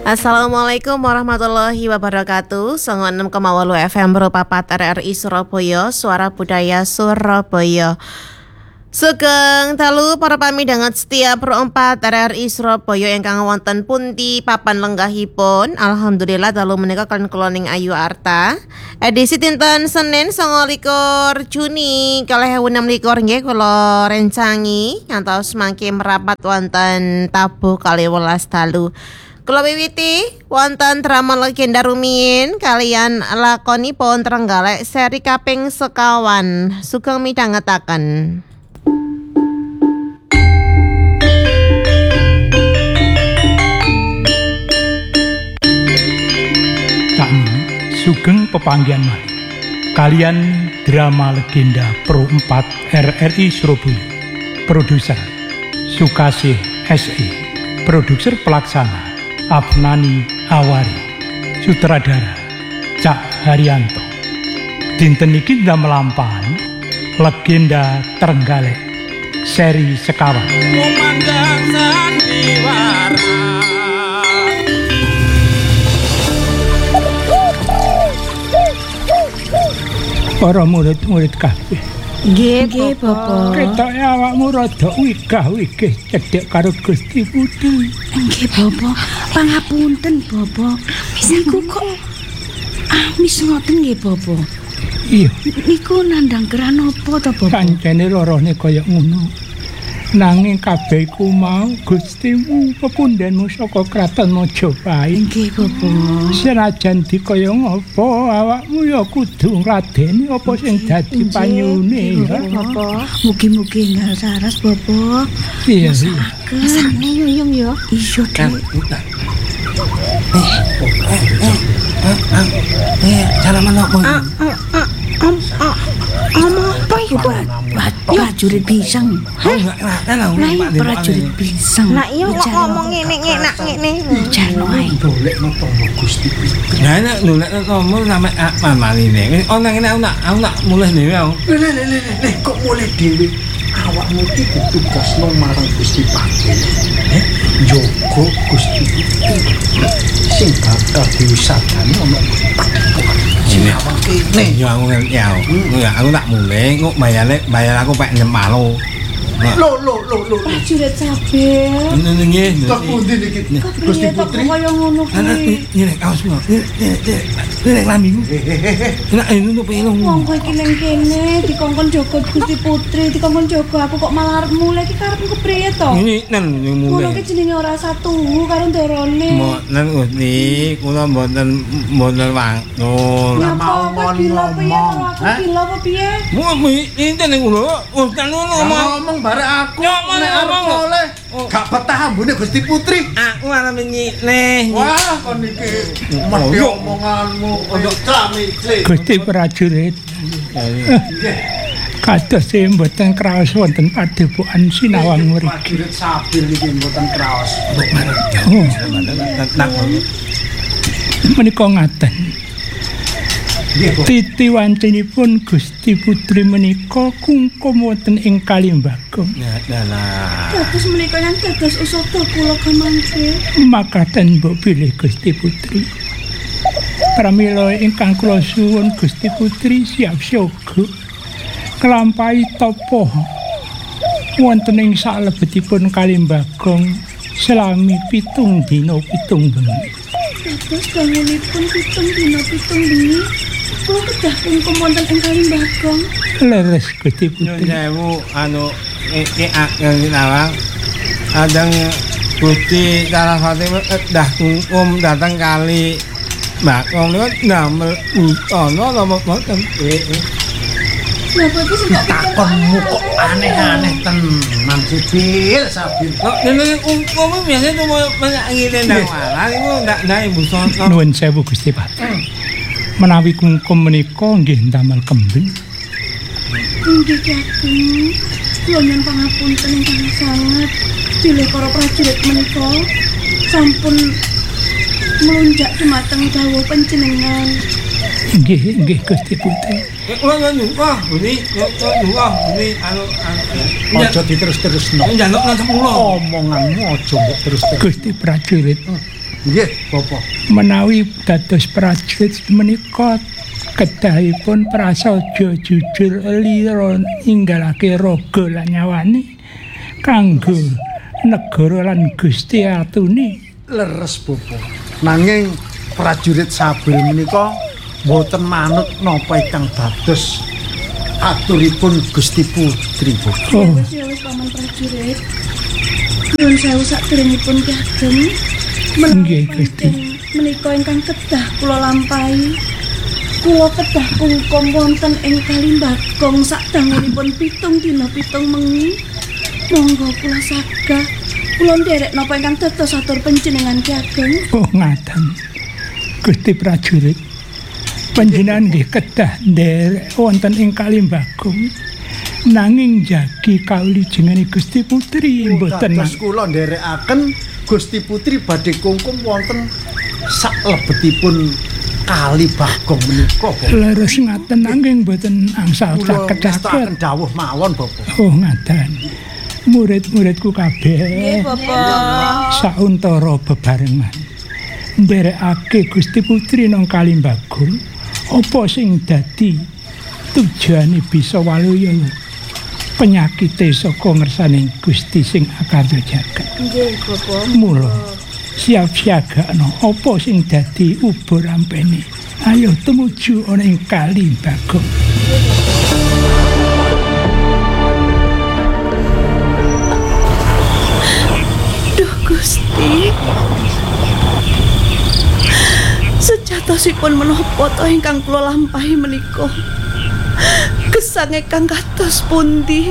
Assalamualaikum warahmatullahi wabarakatuh. 96,8 FM Merupapat RRI Surabaya, Suara Budaya Surabaya. Sugeng dalu para pamidhanget setia Pro 4 RRI Surabaya ingkang wonten pundi papan lenggahipun. Alhamdulillah dalu menika kalian kula Ayu Arta. Edisi dinten Senin 29 Juni 2026 nggih kula rencangi ngantos mangke merapat wonten tabuh 12 dalu. Kula wiwiti wonten drama legenda rumiyin kalian lakonipun Trenggalek seri kaping sekawan. Sugeng midhangetaken. Sugeng pepanggihan malih kalian drama legenda Pro 4 RRI Surabaya. Produser Sukasih SE, produser pelaksana Afnani Awari, sutradara Cak Haryanto. Dinten iki ndamelampahan legenda Trenggalek seri sekawan. Komandang sandiwara. Para murid-murid kabeh. Nggih, Bapak. Ketoke awakmu rada wigah-wigih cedhek karo Gusti Putri. Nggih, Bapak. Pangapunten, Bapak. Niku kok amis ngoten nggih, Bapak. Iya, Niku nandang keran apa to, Bapak? kancene lorone kaya ngono. Nanging kabeh iku mau Gustimu pepundhenmu saka kraton Majapahit. Nggih, Bapak. Senajan dikaya ngapa awakmu ya kudu ngladeni apa sing dadi panyune ya. Bapak. Mugi-mugi ngal saras, Bapak. Iya, iya. Kesane Yuyung ya. Iya, Dek. Salaman apa? Apa iku? Prajurit pisang. Lah prajurit pisang. Nah iya kok ngomong ngene. Jano ae. Dolek napa Gusti Putri. Nah nek dolek ngomong sampe apa maline. Ono ngene aku nak mulih dhewe aku. Leh kok mulih dhewe. Awakmu iki ditugasno marang Gusti Pati. Njogo Gusti Putri. Sing bakal diwisatani ono ini nih yo aku ngerti aku tak mulai kok bayar aku pek nyempalo lo Prajurit Sabel. nggih Kok pundi niki Gusti Putri? Kaya ngono kuwi. ini kaos mo ini lambiku enak itu pelo Wong kowe iki ning kene dikongkon jaga Gusti Putri, dikongkon jaga aku kok malah arep mulai iki karepmu kepriye to? ini nen Kulo mulai iki jenenge ora satuhu karo ndarane. mboten Gusti kula mboten wangsul Ngapa gila piye karo aku gila apa piye? mu ini ning kula kan ngomong barek aku nek arep oleh gak betah ambune Gusti Putri. aku arep nyileh Wah, kon iki mesti omonganmu koyo tramikle. Gusti prajurit. Kados e mboten kraos wonten padepokan sinawang mriki. Prajurit Sabir iki mboten kraos. Menika ngaten. Titi wancinipun Gusti Putri menika kungkum wonten ing Kalimbagong. Dados menika yang dados usada kula kamangke. Makaten mbok pilih Gusti Putri. Pramila ingkang kula suwun Gusti Putri siap siaga nglampahi tapa wonten ing salebetipun Kalimbagong selami 7 dina 7 bengi. Dados bangunipun 7 dina 7 bengi. Kula kedah kungkum wonten ing Kalimbagong. Leres Gusti Putri. Nyewu anu iki awang adang Gusti Saraswati dah kungkum datang kali Mbakong niku ndamel utana napa mboten Napa iki sing Takonmu kok aneh-aneh tenan Sabir. kok dene kungkum biasa cuma ngene ndang walang iku ndak ibu sono Nuwun sewu Gusti Pati. Menawi kungkum menika nggih ndamel kembing. Inggih Kakung, kula nyuwun pangapunten ingkang sanget bilih para prajurit menika sampun melunjak dumateng dawuh panjenengan. Nggih Gusti Putri. kula nyuwun Buni anu Aja diterus-terusno. njaluk nang sepuluh Omonganmu aja mbok terus-terus. Gusti prajurit. Nggih, Bapak. Menawi dados prajurit menika kedahipun prasaja jujur lira ninggalake raga lan nyawane kanggo negara lan Gusti atune. Leres, Bapak. Nanging prajurit sabil menika boten manut napa ingkang dados aturipun Gusti Putri, Bapak. Oh, Wis paman prajurit. Nuwun sewu sakderengipun Ki Ageng. Nggih, Gusti. Menika ingkang kedah kula lampahi. Kula kedah kungkum wonten ing Kalimbagong sakdangunipun 7 dina 7 mengi. Monggo kula sagah kula nderek napa ingkang dados atur panjenengan Ki Ageng. oh ngaten. Gusti prajurit panjenengan nggih kedah nderek wonten ing Kalimbagong nanging jagi kawilujengan Gusti Putri mboten. Dados kula nderekaken Gusti Putri badhe kungkum wonten saklebetipun Kalimbagong menika, Bapak. Leres ngaten nanging mboten angsal Kula caket-caket. ngestaken dawuh mawon, Bapak. Oh ngaten. Murid-muridku kabeh sauntara bebarengan nderekake Gusti Putri nang Kalimbagong apa sing dadi tujuane bisa waluya penyakite saka ngersane Gusti sing akarya jagat. Nggih, Bapak. Mula siap-siagakno apa sing dadi ubur ampene. Ayo tumuju ana ing Kalimbagong. Duh Gusti. Sejatosipun menapa ta ingkang kula lampahi menika? Gesang ingkang kados pundi?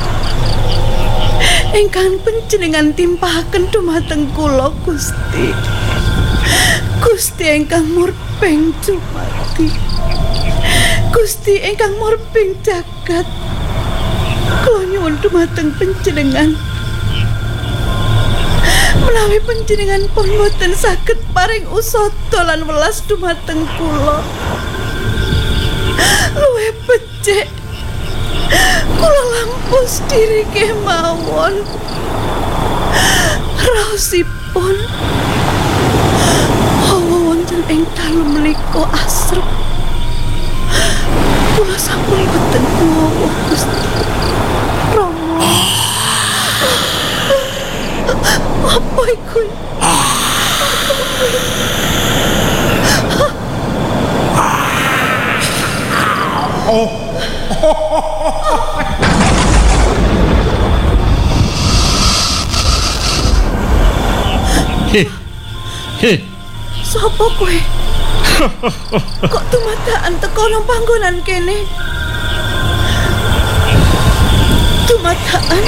Ingkang panjenengan timpahaken dumateng kula Gusti. Gusti ingkang murbeng jumati. Gusti ingkang murbeng jagat. Kula nyuwun dumateng panjenengan. Menawi panjenengan pun boten saged paring usada lan welas dumateng kula. Luwih becik kula lampus diri kemawon. Raosipun hawa wonten ing dalu menika asrep. Kula sampun boten kuwuh Gusti. Rama. Apa iku? Sapa kowe? Kok tumadakan teko nang panggonan kene? Tumadakan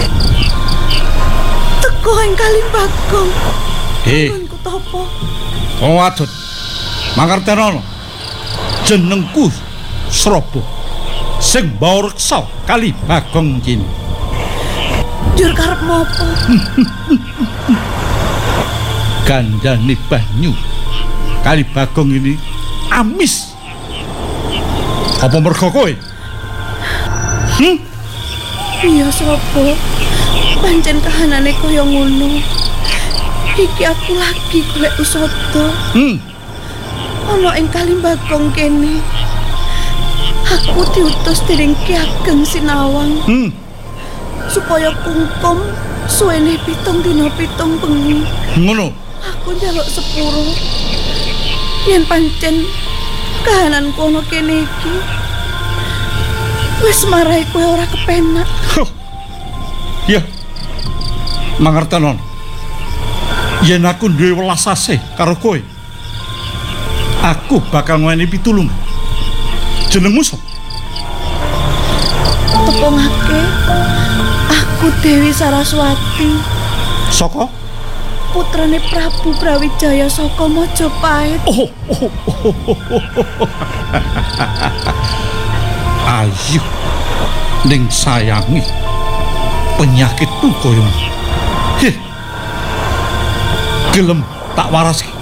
teko ing Kalimbagong. Panggonku topo? Wong wadon. Mangertenono. Jenengku Sraba. Sing mbau reksa Kalimbagong kene. Njur karepmu apa? Gandane banyu Kalimbagong ini amis. Apa mergo kowe? Iya, Sraba. Pancen kahanane kaya ngono. Iki aku lagi golek usada. Ana ing Kalimbagong kene. Aku diutus dening Ki Ageng Sinawang. Supaya kungkum suwene 7 dina 7 bengi. Ngono. Aku njaluk sepuro. Yen pancen kahananku ana kene iki wis marahi kowe ora kepenak. Ya. Mangertenono. Yen aku duwe welas asih karo kowe, aku bakal ngweni pitulung. Jenengmu sapa? Tepungake aku Dewi Saraswati. Saka? Putrane Prabu Brawijaya saka Majapahit. Ayu ning sayangi penyakitku koyo. Gelem tak waraske.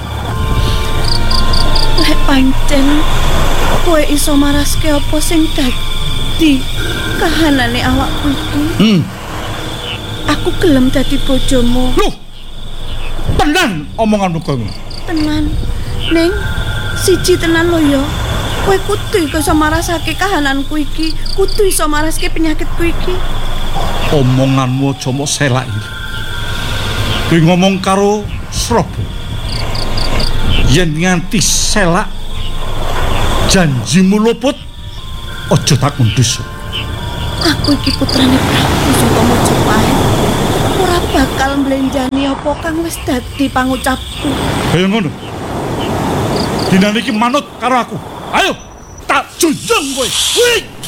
Lek pancen kowe iso maraske apa sing dadi kahanane awakku iki. Aku gelem dadi bojomu. Loh. Tenan omonganmu kowe. tenan. Ning siji tenan lho ya. Kowe kudu iso marasake kahananku iki, kudu iso maraske penyakitku iki. Omonganmu aja mok selak iki. Kowe ngomong karo Sraba. Yen nganti selak janjimu luput, aja tak kundus. Aku iki putrane Prabu saka Majapahit. Ora bakal mblenjani apa kang wis dadi pangucapku. Kaya ngono. Dinane iki manut karo aku. Ayo, tak junjung kowe. Wih!